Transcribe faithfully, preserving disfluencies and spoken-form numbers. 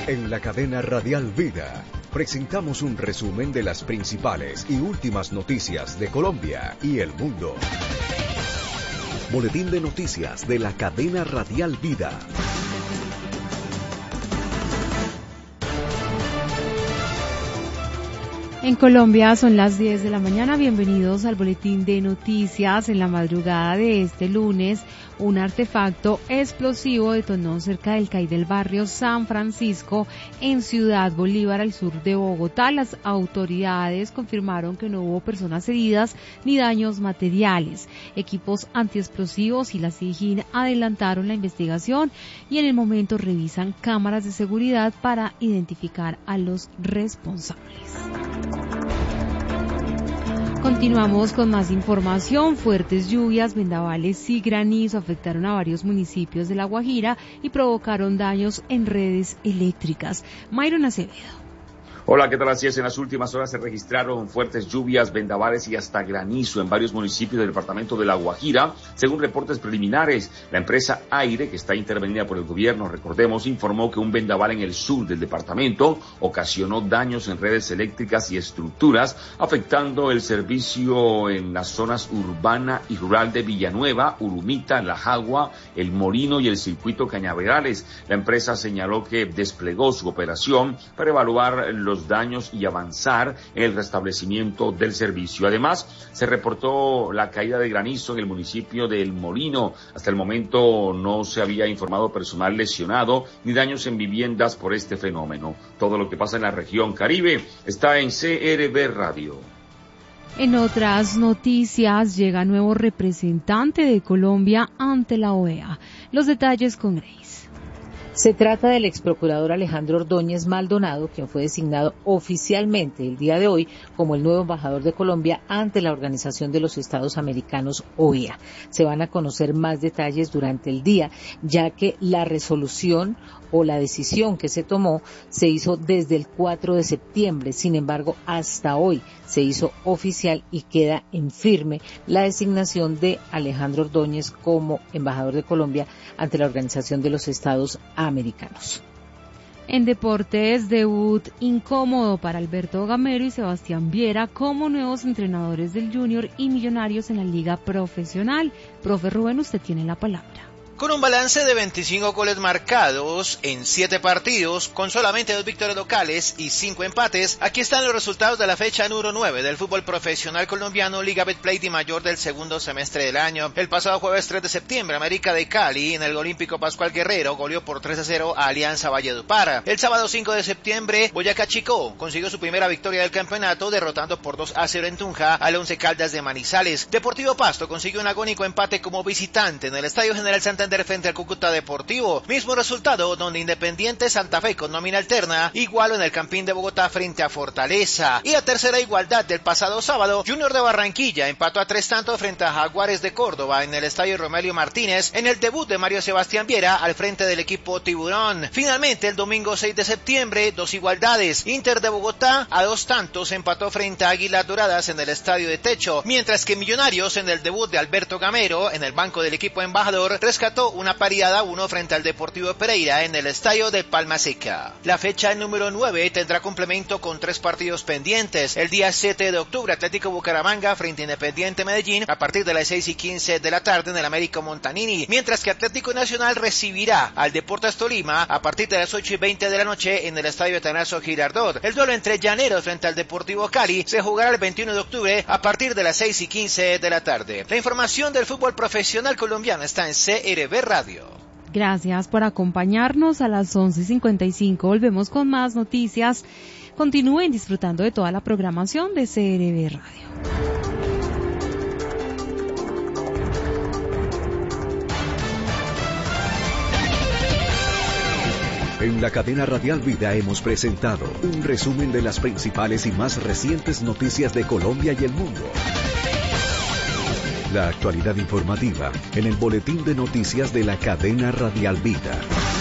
En la cadena Radial Vida presentamos un resumen de las principales y últimas noticias de Colombia y el mundo. Boletín de noticias de la cadena Radial Vida. En Colombia son las diez de la mañana, bienvenidos al boletín de noticias. En la madrugada de este lunes, un artefacto explosivo detonó cerca del C A I del barrio San Francisco en Ciudad Bolívar, al sur de Bogotá. Las autoridades confirmaron que no hubo personas heridas ni daños materiales. Equipos antiexplosivos y la SIJIN adelantaron la investigación y en el momento revisan cámaras de seguridad para identificar a los responsables. Continuamos con más información. Fuertes lluvias, vendavales y granizo afectaron a varios municipios de La Guajira y provocaron daños en redes eléctricas. Mayron Acevedo. Hola, ¿qué tal? Así es, en las últimas horas se registraron fuertes lluvias, vendavales y hasta granizo en varios municipios del departamento de La Guajira. Según reportes preliminares, la empresa Aire, que está intervenida por el gobierno, recordemos, informó que un vendaval en el sur del departamento ocasionó daños en redes eléctricas y estructuras, afectando el servicio en las zonas urbana y rural de Villanueva, Urumita, La Jagua, El Molino y el circuito Cañaverales. La empresa señaló que desplegó su operación para evaluar los daños y avanzar en el restablecimiento del servicio. Además, se reportó la caída de granizo en el municipio de El Molino. Hasta el momento no se había informado personal lesionado ni daños en viviendas por este fenómeno. Todo lo que pasa en la región Caribe está en C R B Radio. En otras noticias, llega nuevo representante de Colombia ante la O E A. Los detalles con Grace. Se trata del ex procurador Alejandro Ordóñez Maldonado, quien fue designado oficialmente el día de hoy como el nuevo embajador de Colombia ante la Organización de los Estados Americanos, O E A. Se van a conocer más detalles durante el día, ya que la resolución o la decisión que se tomó se hizo desde el cuatro de septiembre. Sin embargo, hasta hoy se hizo oficial y queda en firme la designación de Alejandro Ordóñez como embajador de Colombia ante la Organización de los Estados Americanos. En deportes, debut incómodo para Alberto Gamero y Sebastián Viera como nuevos entrenadores del Junior y Millonarios en la liga profesional. Profe Rubén, usted tiene la palabra. Con un balance de veinticinco goles marcados en siete partidos, con solamente dos victorias locales y cinco empates, aquí están los resultados de la fecha número nueve del fútbol profesional colombiano, Liga Betplay Di Mayor del segundo semestre del año. El pasado jueves tres de septiembre, América de Cali, en el Olímpico Pascual Guerrero, goleó por tres a cero a Alianza Valledupar. El sábado cinco de septiembre, Boyacá Chicó consiguió su primera victoria del campeonato, derrotando por dos a cero en Tunja al Once Caldas de Manizales. Deportivo Pasto consiguió un agónico empate como visitante en el Estadio General Santander frente al Cúcuta Deportivo. Mismo resultado donde Independiente Santa Fe con nómina alterna igualó en el Campín de Bogotá frente a Fortaleza. Y la tercera igualdad del pasado sábado, Junior de Barranquilla empató a tres tantos frente a Jaguares de Córdoba en el Estadio Romelio Martínez en el debut de Mario Sebastián Viera al frente del equipo Tiburón. Finalmente, el domingo seis de septiembre, dos igualdades. Inter de Bogotá a dos tantos empató frente a Águilas Doradas en el Estadio de Techo, mientras que Millonarios en el debut de Alberto Gamero en el banco del equipo embajador rescató una paridad a uno frente al Deportivo Pereira en el estadio de Palma Seca. La fecha número nueve tendrá complemento con tres partidos pendientes. El día siete de octubre, Atlético Bucaramanga frente a Independiente Medellín a partir de las seis y quince de la tarde en el Américo Montanini, mientras que Atlético Nacional recibirá al Deportes Tolima a partir de las ocho y veinte de la noche en el estadio Atanasio Girardot. El duelo entre Llaneros frente al Deportivo Cali se jugará el veintiuno de octubre a partir de las seis y quince de la tarde. La información del fútbol profesional colombiano está en C R B Radio. Gracias por acompañarnos. A las once cincuenta y cinco volvemos con más noticias. Continúen disfrutando de toda la programación de C R B Radio. En la cadena Radial Vida hemos presentado un resumen de las principales y más recientes noticias de Colombia y el mundo. La actualidad informativa en el boletín de noticias de la cadena Radial Vida.